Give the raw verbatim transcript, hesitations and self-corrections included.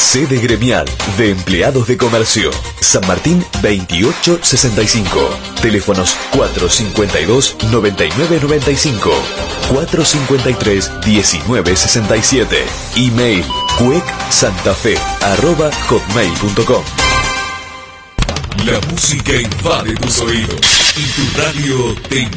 Sede gremial de empleados de comercio. San Martín veintiocho sesenta y cinco. Teléfonos cuatro cincuenta y dos, noventa y nueve noventa y cinco. cuatro cincuenta y tres, diecinueve sesenta y siete. Email cuecsantafe arroba hotmail punto com. La música invade tus oídos y tu radio te